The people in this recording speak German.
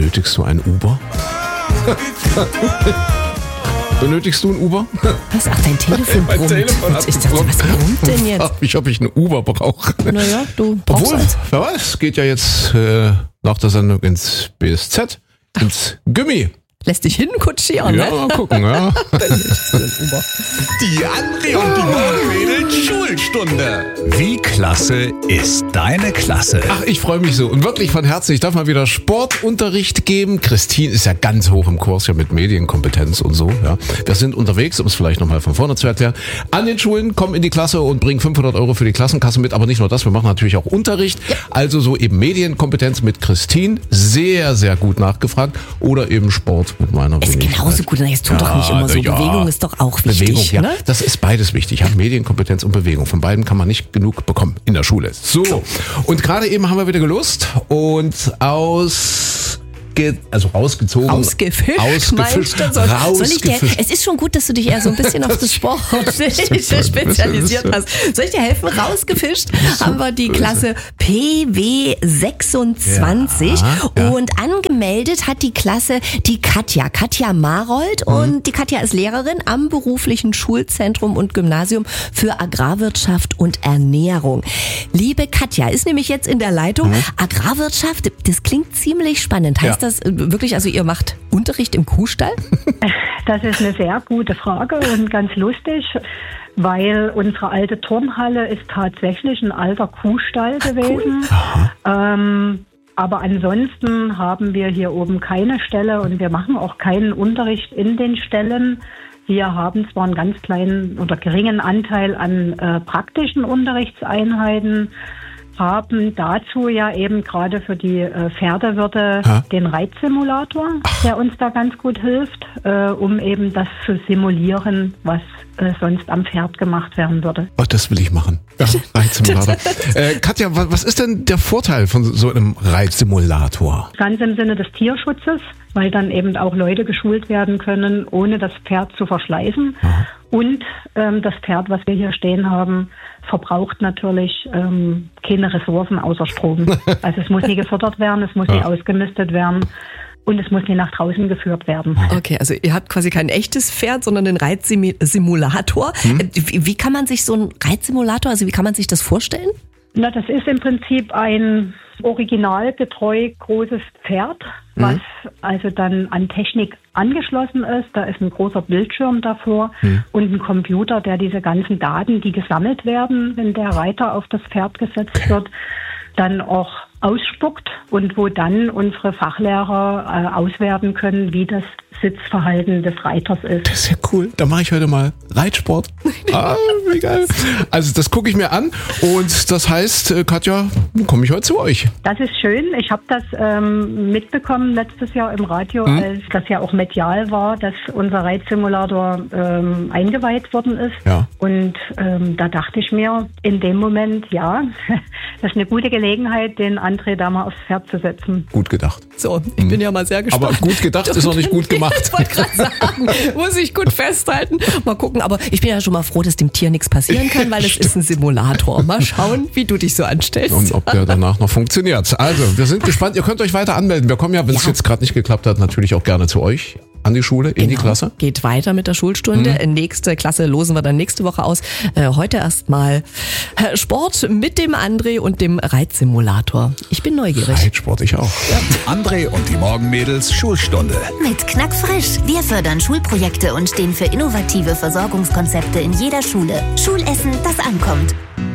Benötigst du ein Uber? Benötigst du ein Uber? Was? Ach, dein Telefon Mein brummt. Telefon Ich dachte, was brummt denn jetzt? Frag mich, ob ich ein Uber brauche. Naja, du brauchst Obwohl, eins. wer weiß, geht ja jetzt nach der Sendung ins BSZ, ins Gummi. Lässt dich hinkutschieren, Ja, ne? mal gucken, ja. Die André und die Morgenmädels Schulstunde. Wie klasse ist deine Klasse? Ach, ich freue mich so. Und wirklich von Herzen, ich darf mal wieder Sportunterricht geben. Christine ist ja ganz hoch im Kurs, ja mit Medienkompetenz und so. Ja. Wir sind unterwegs, um es vielleicht nochmal von vorne zu erklären. An den Schulen, kommen in die Klasse und bringen 500 € für die Klassenkasse mit. Aber nicht nur das, wir machen natürlich auch Unterricht. Ja. Also so eben Medienkompetenz mit Christine. Sehr, sehr gut nachgefragt. Oder eben Sport mit meiner Ist Wenigkeit. genauso gut. Jetzt tu doch nicht immer so. Ja. Bewegung ist doch auch wichtig. Bewegung, ja. Ne? Das ist beides wichtig. Ja, Medienkompetenz und Bewegung. Von beiden kann man nicht genug bekommen in der Schule. So. Und gerade eben haben wir wieder gelost und rausgezogen. Ausgefischt, meinst du? Soll ich dir, es ist schon gut, dass du dich eher so ein bisschen auf das Sportliche spezialisiert hast. Soll ich dir helfen? Rausgefischt haben wir die Klasse PW 26 und angemeldet hat die Klasse die Katja Marold und die Katja ist Lehrerin am beruflichen Schulzentrum und Gymnasium für Agrarwirtschaft und Ernährung. Liebe Katja, ist nämlich jetzt in der Leitung. Agrarwirtschaft, das klingt ziemlich spannend. Heißt das wirklich, also ihr macht Unterricht im Kuhstall? Das ist eine sehr gute Frage und ganz lustig, weil unsere alte Turnhalle ist tatsächlich ein alter Kuhstall gewesen. Aber ansonsten haben wir hier oben keine Stelle und wir machen auch keinen Unterricht in den Stellen. Wir haben zwar einen ganz kleinen oder geringen Anteil an praktischen Unterrichtseinheiten, haben dazu ja eben gerade für die Pferdewirte den Reitsimulator, der uns da ganz gut hilft, um eben das zu simulieren, was sonst am Pferd gemacht werden würde. Oh, das will ich machen. Ja, Reitsimulator. Katja, was ist denn der Vorteil von so einem Reitsimulator? Ganz im Sinne des Tierschutzes, weil dann eben auch Leute geschult werden können, ohne das Pferd zu verschleißen. Aha. Und das Pferd, was wir hier stehen haben, verbraucht natürlich keine Ressourcen außer Strom. Also es muss nie gefüttert werden, es muss nie ausgemistet werden. Und es muss nie nach draußen geführt werden. Okay, also ihr habt quasi kein echtes Pferd, sondern den Reitsimulator. Wie kann man sich so einen Reitsimulator, also wie kann man sich das vorstellen? Na, das ist im Prinzip ein originalgetreu großes Pferd, was also dann an Technik angeschlossen ist. Da ist ein großer Bildschirm davor und ein Computer, der diese ganzen Daten, die gesammelt werden, wenn der Reiter auf das Pferd gesetzt wird, dann auch ausspuckt und wo dann unsere Fachlehrer auswerten können, wie das Sitzverhalten des Reiters ist. Das ist ja cool. Da mache ich heute mal Reitsport. Wie geil. Also das gucke ich mir an und das heißt, Katja, komme ich heute zu euch. Das ist schön. Ich habe das mitbekommen letztes Jahr im Radio, als das ja auch medial war, dass unser Reitsimulator eingeweiht worden ist. Ja. Und da dachte ich mir in dem Moment, ja, das ist eine gute Gelegenheit, den André da mal aufs Pferd zu setzen. Gut gedacht. So, ich bin ja mal sehr gespannt. Aber gut gedacht ist noch nicht gut gemacht. Ich wollte gerade sagen, muss ich gut festhalten. Mal gucken, aber ich bin ja schon mal froh, dass dem Tier nichts passieren kann, weil es ist ein Simulator. Mal schauen, wie du dich so anstellst. Und ob der danach noch funktioniert. Also, wir sind gespannt. Ihr könnt euch weiter anmelden. Wir kommen ja, wenn es jetzt gerade nicht geklappt hat, natürlich auch gerne zu euch. An die Schule, in die Klasse. Geht weiter mit der Schulstunde. Nächste Klasse losen wir dann nächste Woche aus. Heute erstmal Sport mit dem André und dem Reitsimulator. Ich bin neugierig. Reitsport, ich auch. Ja. André und die Morgenmädels Schulstunde. Mit Knackfrisch. Wir fördern Schulprojekte und stehen für innovative Versorgungskonzepte in jeder Schule. Schulessen, das ankommt.